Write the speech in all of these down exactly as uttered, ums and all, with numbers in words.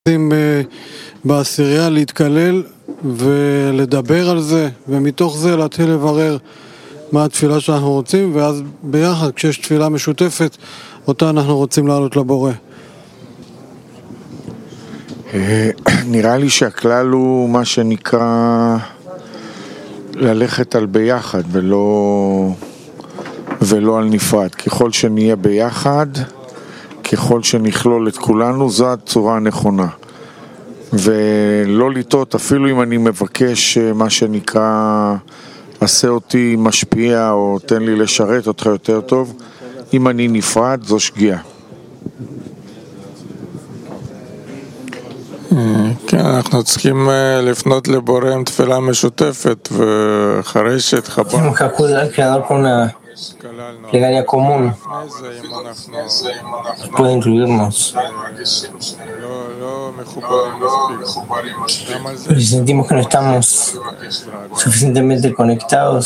בעשירייה להתקלל ולדבר על זה, ומתוך זה להתחיל לברר מה התפילה שאנחנו רוצים, ואז ביחד, כשיש תפילה משותפת, אותה אנחנו רוצים לעלות לבורא. נראה לי שהכלל הוא מה שנקרא ללכת על ביחד ולא, ולא על נפרד. ככל שנהיה ביחד, ככל שנכלול את כולנו, זו הצורה הנכונה. ולא לטעות, אפילו אם אני מבקש מה שנקרא עשה אותי משפיע או תן לי לשרת אותך יותר טוב, אם אני נפרד זו שגיאה. כן, אנחנו צריכים לפנות לבורא עם תפילה משותפת, ואחרי שהתחברנו plegaria común puede incluirnos. Pero si sentimos que no estamos suficientemente conectados,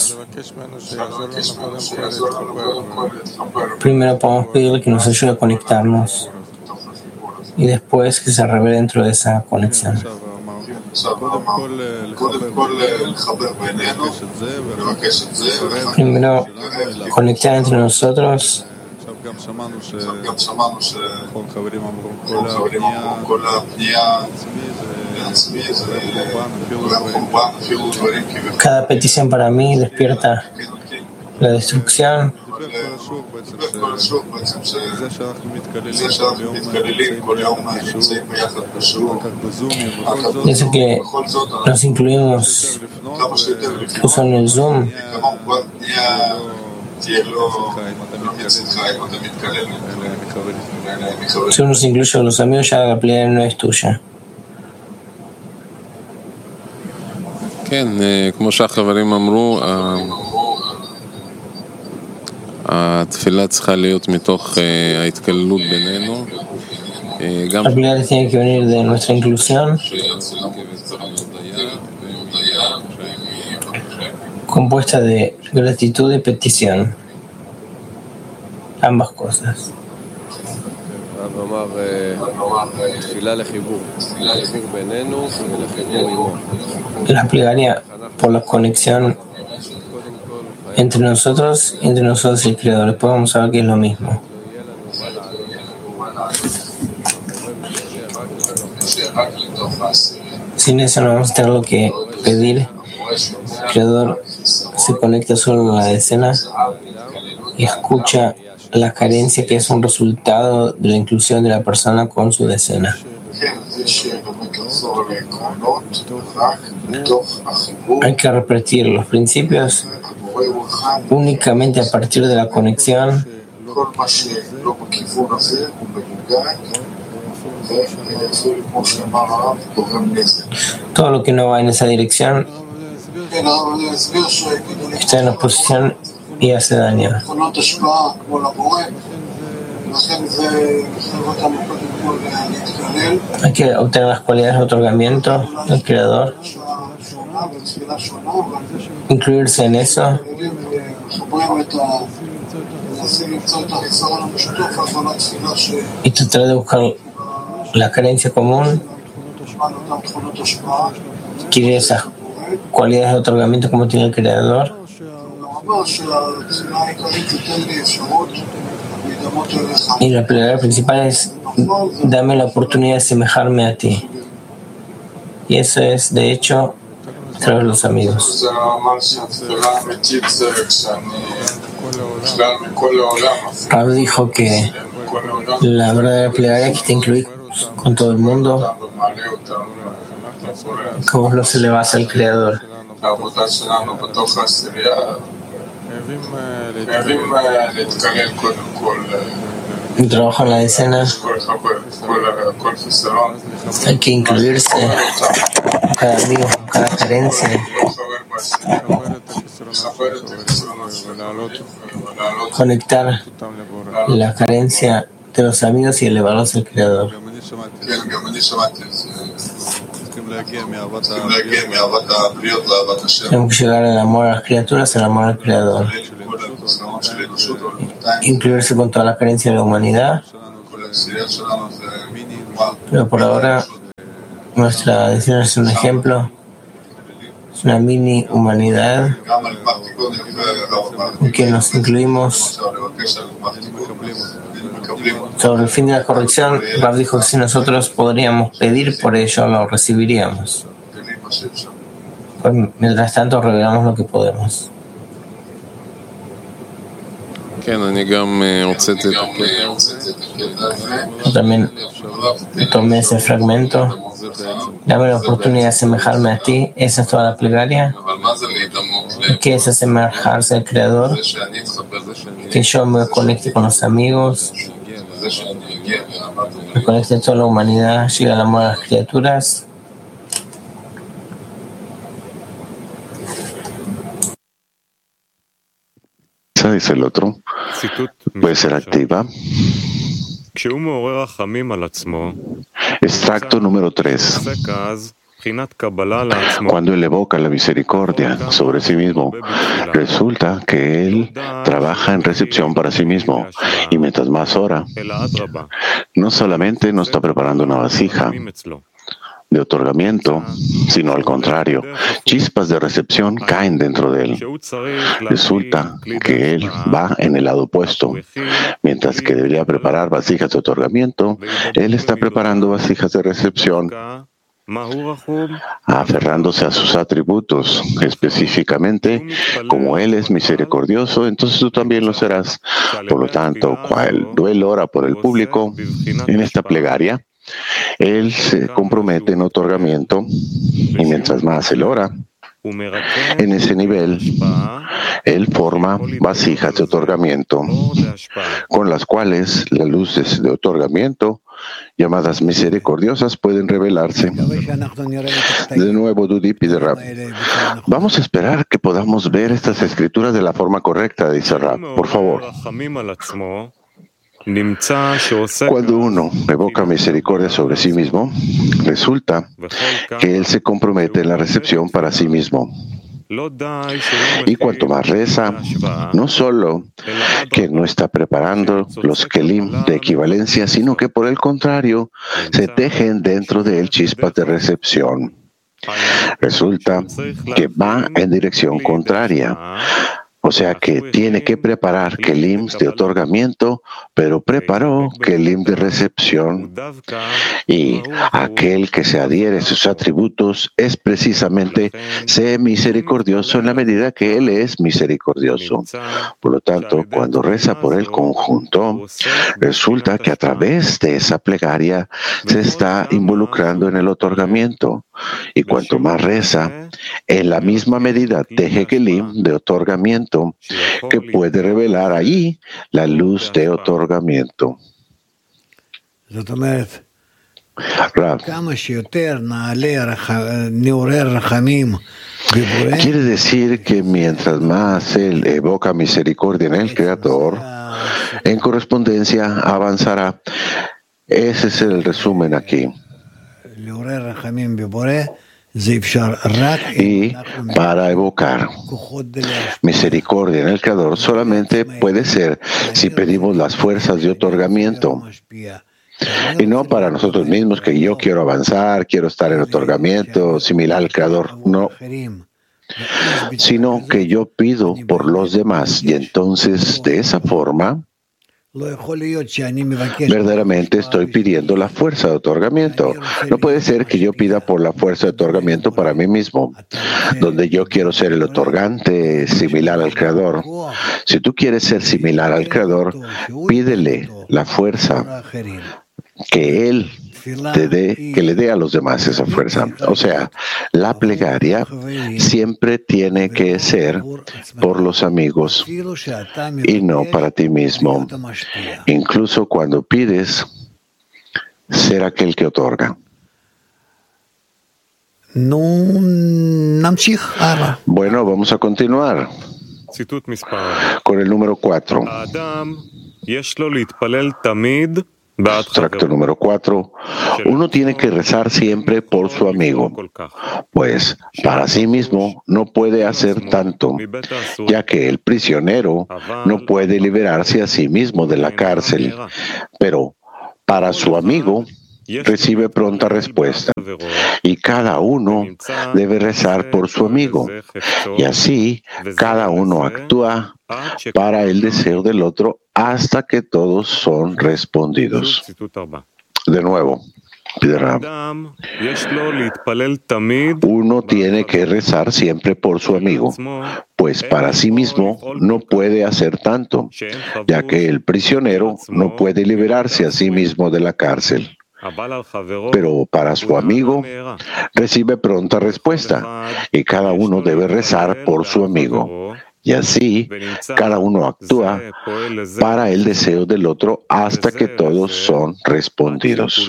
primero podemos pedirle que nos ayude a conectarnos y después que se revele dentro de esa conexión. Primero conectar entre nosotros. Cada petición para mí despierta la destrucción. Eso que nos incluimos incluso en el Zoom, si uno se incluye con los amigos, ya la plegaria no es tuya. כן, כמו שהחברים אמרו, התפילה צריכה להיות מתוך ההתקללות בינינו. La plegaria tiene que venir de nuestra inclusión, compuesta de gratitud y petición, ambas cosas. La plegaria por la conexión entre nosotros y entre nosotros y el Creador. Después vamos a ver que es lo mismo. Sin eso no vamos a tener lo que pedir. El Creador se conecta solo en la decena y escucha la carencia que es un resultado de la inclusión de la persona con su decena. Hay que repetir los principios únicamente a partir de la conexión. Todo lo que no va en esa dirección está en oposición y hace daño. Hay que obtener las cualidades de otorgamiento del Creador, incluirse en eso y tratar de buscar la carencia común, adquirir esas cualidades de otorgamiento como tiene el Creador. Y la plegaria principal es: dame la oportunidad de asemejarme a ti. Y eso es, de hecho, a través de los amigos. Rab dijo que la verdadera plegaria que te incluye con todo el mundo, que vos los elevás al Creador. El trabajo en la decena, hay que incluirse en cada amigo, en cada carencia, conectar la carencia de los amigos y elevarlos al Creador. Tenemos que llegar al amor a las criaturas, al amor al Creador. Incluirse con toda la carencia de la humanidad, pero por ahora nuestra decisión es un ejemplo, es una mini humanidad en que nos incluimos. Sobre el fin de la corrección, Rav dijo que si nosotros podríamos pedir por ello, lo recibiríamos. Pues, mientras tanto, revelamos lo que podemos. Yo también tomé ese fragmento. Dame la oportunidad de asemejarme a ti. Esa es toda la plegaria. ¿Qué es asemejarse al Creador? Que yo me conecte con los amigos, me conecte a toda la humanidad, llegue al amor a las criaturas. Dice el otro, puede ser activa. Extracto número tres. Cuando él evoca la misericordia sobre sí mismo, resulta que él trabaja en recepción para sí mismo, y mientras más ora, no solamente no está preparando una vasija de otorgamiento, sino al contrario, chispas de recepción caen dentro de él. Resulta que él va en el lado opuesto. Mientras que debería preparar vasijas de otorgamiento, él está preparando vasijas de recepción, aferrándose a sus atributos. Específicamente, como él es misericordioso, entonces tú también lo serás. Por lo tanto, cuando él ora por el público, en esta plegaria, él se compromete en otorgamiento, y mientras más él ora, en ese nivel, él forma vasijas de otorgamiento, con las cuales las luces de otorgamiento, llamadas misericordiosas, pueden revelarse. De nuevo, Dudip y de Rab. Vamos a esperar que podamos ver estas escrituras de la forma correcta, dice Rab. Por favor. Cuando uno evoca misericordia sobre sí mismo, resulta que él se compromete en la recepción para sí mismo. Y cuanto más reza, no solo que no está preparando los kelim de equivalencia, sino que por el contrario, se tejen dentro de él chispas de recepción. Resulta que va en dirección contraria. O sea que tiene que preparar kelim de otorgamiento, pero preparó kelim de recepción. Y aquel que se adhiere a sus atributos es precisamente ser misericordioso en la medida que él es misericordioso. Por lo tanto, cuando reza por el conjunto, resulta que a través de esa plegaria se está involucrando en el otorgamiento. Y cuanto más reza, en la misma medida teje kelim de otorgamiento, que puede revelar allí la luz de otorgamiento. Rav, quiere decir que mientras más él evoca misericordia en el Creador, en correspondencia avanzará. Ese es el resumen aquí. Y para evocar misericordia en el Creador solamente puede ser si pedimos las fuerzas de otorgamiento. Y no para nosotros mismos, que yo quiero avanzar, quiero estar en otorgamiento similar al Creador, no. Sino que yo pido por los demás, y entonces de esa forma verdaderamente estoy pidiendo la fuerza de otorgamiento. No puede ser que yo pida por la fuerza de otorgamiento para mí mismo, donde yo quiero ser el otorgante similar al Creador. Si tú quieres ser similar al Creador, pídele la fuerza que Él te dé, que le dé a los demás esa fuerza. O sea, la plegaria siempre tiene que ser por los amigos y no para ti mismo, incluso cuando pides ser aquel que otorga. Bueno, vamos a continuar con el número cuatro. Extracto número cuatro. Uno tiene que rezar siempre por su amigo, pues para sí mismo no puede hacer tanto, ya que el prisionero no puede liberarse a sí mismo de la cárcel. Pero para su amigo recibe pronta respuesta, y cada uno debe rezar por su amigo, y así cada uno actúa para el deseo del otro hasta que todos son respondidos. De nuevo, pide Rab, uno tiene que rezar siempre por su amigo, pues para sí mismo no puede hacer tanto, ya que el prisionero no puede liberarse a sí mismo de la cárcel. Pero para su amigo recibe pronta respuesta, y cada uno debe rezar por su amigo. Y así, cada uno actúa para el deseo del otro hasta que todos son respondidos.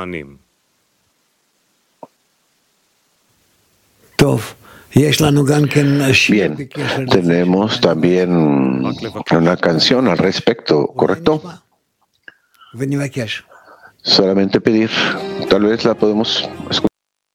Bien, tenemos también una canción al respecto, ¿correcto? Solamente pedir, tal vez la podemos escuchar.